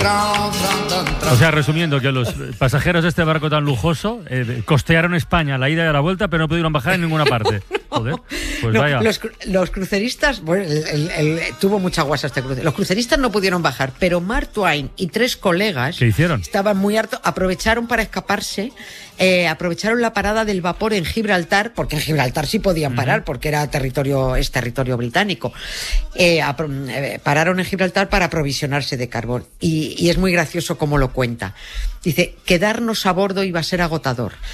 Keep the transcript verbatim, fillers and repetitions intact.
O sea, resumiendo, que los pasajeros de este barco tan lujoso eh, costearon España la ida y la vuelta, pero no pudieron bajar en ninguna parte. Joder, pues no, vaya. Los, los cruceristas, bueno, el, el, el, tuvo mucha guasa este crucero. Los cruceristas no pudieron bajar, pero Mark Twain y tres colegas ¿qué hicieron? Estaban muy hartos, aprovecharon para escaparse, eh, aprovecharon la parada del vapor en Gibraltar, porque en Gibraltar sí podían parar, uh-huh. porque era territorio, es territorio británico. Eh, apro, eh, pararon en Gibraltar para aprovisionarse de carbón. Y, y es muy gracioso cómo lo cuenta. Dice, quedarnos a bordo iba a ser agotador.